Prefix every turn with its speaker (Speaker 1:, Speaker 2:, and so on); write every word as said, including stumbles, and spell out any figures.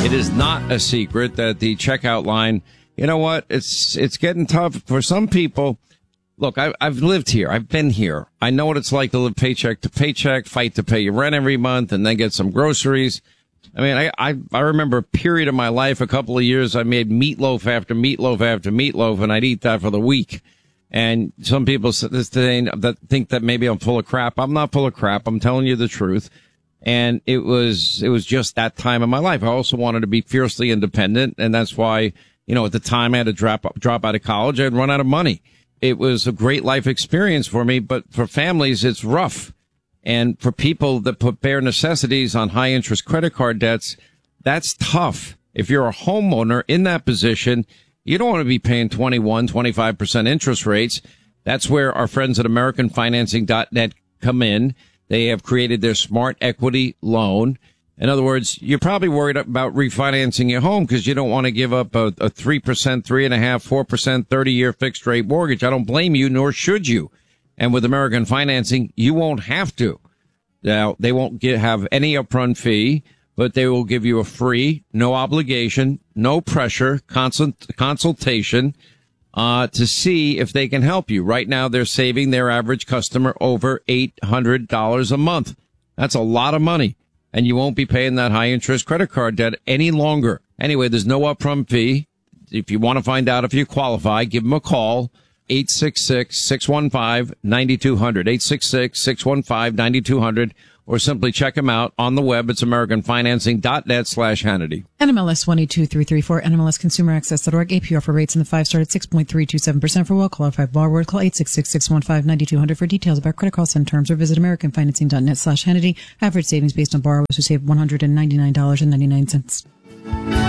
Speaker 1: It is not a secret that the checkout line, you know what, it's it's getting tough for some people. Look, I, I've lived here. I've been here. I know what it's like to live paycheck to paycheck, fight to pay your rent every month, and then get some groceries. I mean, I, I, I remember a period of my life, a couple of years, I made meatloaf after meatloaf after meatloaf, and I'd eat that for the week. And some people this day that think that maybe I'm full of crap. I'm not full of crap. I'm telling you the truth. And it was, it was just that time in my life. I also wanted to be fiercely independent. And that's why, you know, at the time I had to drop, drop out of college. I'd run out of money. It was a great life experience for me, but for families, it's rough. And for people that put bare necessities on high interest credit card debts, that's tough. If you're a homeowner in that position, you don't want to be paying twenty-one, twenty-five percent interest rates. That's where our friends at American Financing dot net come in. They have created their Smart Equity Loan. In other words, you're probably worried about refinancing your home because you don't want to give up a, a three percent, three point five percent, four percent, thirty-year fixed rate mortgage. I don't blame you, nor should you. And with American Financing, you won't have to. Now, they won't get, have any upfront fee, but they will give you a free, no obligation, no pressure consult, consultation uh to see if they can help you. Right now, they're saving their average customer over eight hundred dollars a month. That's a lot of money. And you won't be paying that high interest credit card debt any longer. Anyway, there's no upfront fee. If you want to find out if you qualify, give them a call. eight six six, six one five, nine two zero zero. eight six six, six one five, nine two zero zero. Or simply check them out on the web. It's American Financing dot net slash Hannity.
Speaker 2: N M L S one eight two three three four, N M L S Consumer Access dot org. A P R for rates in the five star at six point three two seven percent for well-qualified borrowers. Call eight six six, six one five, nine two zero zero for details about credit costs and terms, or visit American Financing dot net slash Hannity. Average savings based on borrowers who save one hundred ninety-nine dollars and ninety-nine cents.